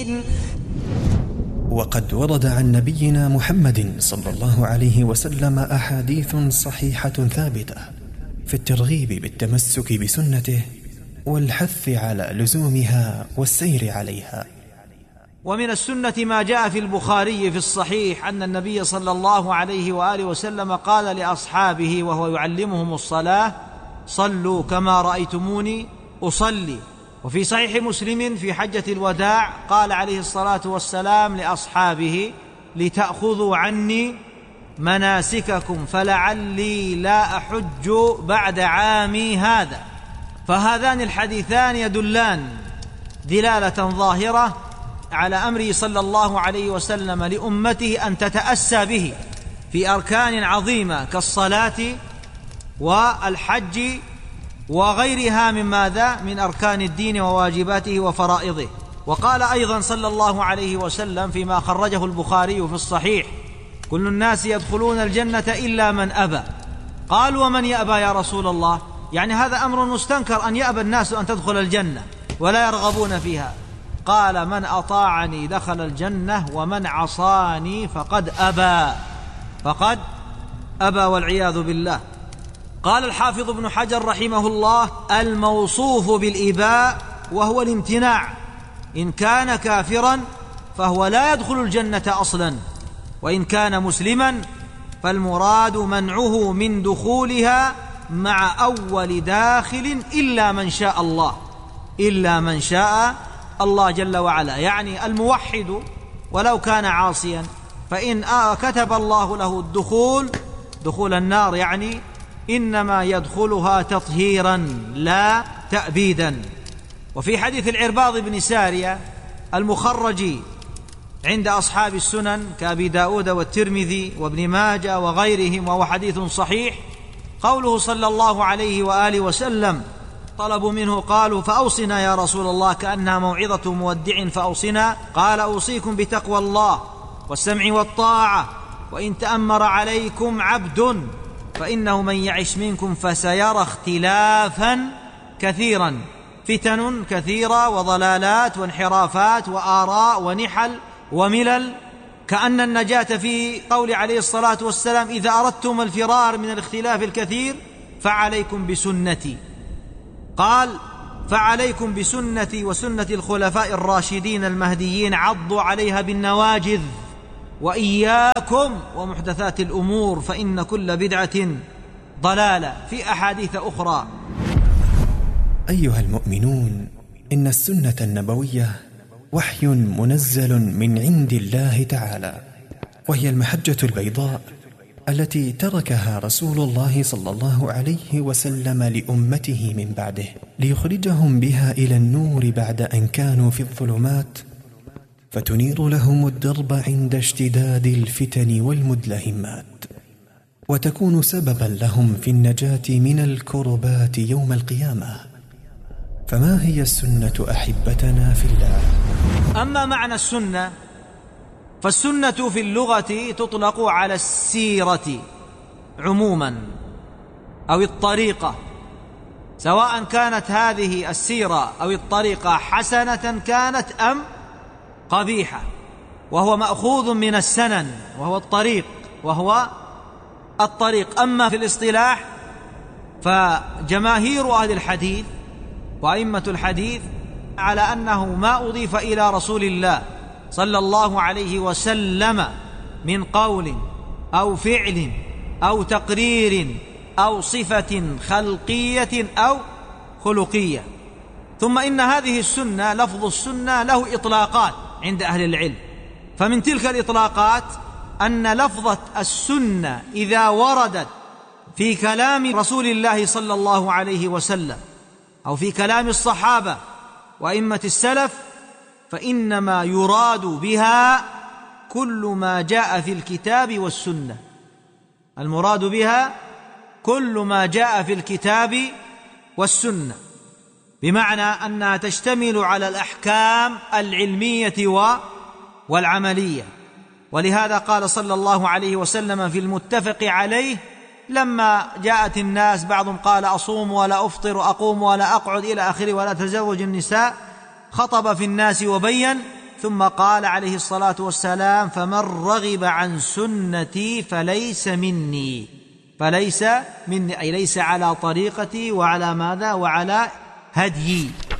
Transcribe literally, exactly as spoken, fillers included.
الدين. وقد ورد عن نبينا محمد صلى الله عليه وسلم أحاديث صحيحة ثابتة في الترغيب بالتمسك بسنته والحث على لزومها والسير عليها. ومن السنة ما جاء في البخاري في الصحيح أن النبي صلى الله عليه وآله وسلم قال لأصحابه وهو يعلمهم الصلاة: صلوا كما رأيتموني أصلي. وفي صحيح مسلم في حجة الوداع قال عليه الصلاة والسلام لأصحابه: لتأخذوا عني مناسككم فلعلي لا أحج بعد عامي هذا. فهذان الحديثان يدلان دلالة ظاهرة على أمره صلى الله عليه وسلم لأمته أن تتأسى به في أركان عظيمة كالصلاة والحج وغيرها من ماذا؟ من أركان الدين وواجباته وفرائضه. وقال أيضا صلى الله عليه وسلم فيما خرجه البخاري في الصحيح: كل الناس يدخلون الجنة إلا من أبى. قالوا: ومن يأبى يا رسول الله؟ يعني هذا أمر مستنكر أن يأبى الناس أن تدخل الجنة ولا يرغبون فيها. قال: من أطاعني دخل الجنة ومن عصاني فقد أبى فقد أبى والعياذ بالله. قال الحافظ ابن حجر رحمه الله: الموصوف بالإباء وهو الامتناع إن كان كافرا فهو لا يدخل الجنة أصلا، وإن كان مسلما فالمراد منعه من دخولها مع أول داخل إلا من شاء الله إلا من شاء الله جل وعلا. يعني الموحد ولو كان عاصيا فإن كتب الله له الدخول دخول النار يعني إنما يدخلها تطهيرا لا تأبيدا. وفي حديث العرباض بن سارية المخرج عند أصحاب السنن كأبي داود والترمذي وابن ماجه وغيرهم وهو حديث صحيح قوله صلى الله عليه وآله وسلم: طلبوا منه قالوا: فأوصنا يا رسول الله، كأنها موعظة مودع، فأوصنا. قال: أوصيكم بتقوى الله والسمع والطاعة، وإن تأمر عليكم عبد فإنه من يعش منكم فسيرى اختلافا كثيرا، فتن كثيرة وضلالات وانحرافات وآراء ونحل وملل، كأن النجاة في قول عليه الصلاة والسلام: إذا أردتم الفرار من الاختلاف الكثير فعليكم بسنتي. قال: فعليكم بسنتي وسنة الخلفاء الراشدين المهديين، عضوا عليها بالنواجذ، وإياكم ومحدثات الأمور فإن كل بدعة ضلالة. في أحاديث أخرى: أيها المؤمنون، إن السنة النبوية وحي منزل من عند الله تعالى، وهي المحجة البيضاء التي تركها رسول الله صلى الله عليه وسلم لأمته من بعده ليخرجهم بها إلى النور بعد أن كانوا في الظلمات، فتنير لهم الدرب عند اشتداد الفتن والمدلهمات، وتكون سببا لهم في النجاة من الكربات يوم القيامة. فما هي السنة أحبتنا في الله؟ أما معنى السنة فالسنة في اللغة تطلق على السيرة عموما أو الطريقة، سواء كانت هذه السيرة أو الطريقة حسنة كانت أم قبيحة، وهو مأخوذ من السنن وهو الطريق وهو الطريق. أما في الاصطلاح فجماهير أهل الحديث وأئمة الحديث على أنه ما أضيف إلى رسول الله صلى الله عليه وسلم من قول أو فعل أو تقرير أو صفة خلقية أو خلقية. ثم إن هذه السنة، لفظ السنة له إطلاقات عند أهل العلم، فمن تلك الإطلاقات أن لفظة السنة إذا وردت في كلام رسول الله صلى الله عليه وسلم أو في كلام الصحابة وأئمة السلف فإنما يراد بها كل ما جاء في الكتاب والسنة. المراد بها كل ما جاء في الكتاب والسنة، بمعنى أنها تشتمل على الأحكام العلمية والعملية. ولهذا قال صلى الله عليه وسلم في المتفق عليه لما جاءت الناس، بعضهم قال: أصوم ولا أفطر، أقوم ولا أقعد إلى آخره، ولا تزوج النساء، خطب في الناس وبين ثم قال عليه الصلاة والسلام: فمن رغب عن سنتي فليس مني، فليس مني أي ليس على طريقتي وعلى ماذا؟ وعلى هديي.